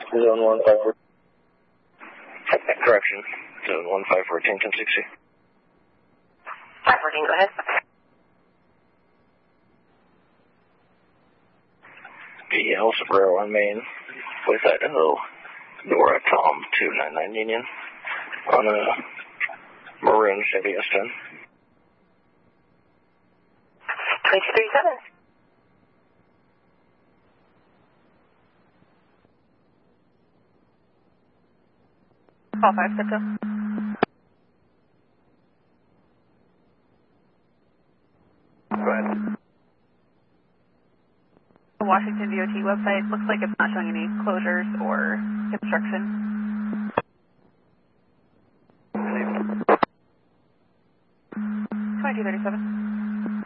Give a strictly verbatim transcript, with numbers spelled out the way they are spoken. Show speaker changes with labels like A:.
A: Zone one five four. Correction. Zone one five fourteen, ten sixty.
B: five fourteen, go ahead.
A: B L Sombrero on Main, West Idaho, Nora Tom two nine nine Union, on a maroon Chevy S ten.
B: twenty-two thirty-seven. Call five, Cito.
A: Go ahead.
B: The Washington D O T website looks like it's not showing any closures or construction. twenty-two thirty-seven.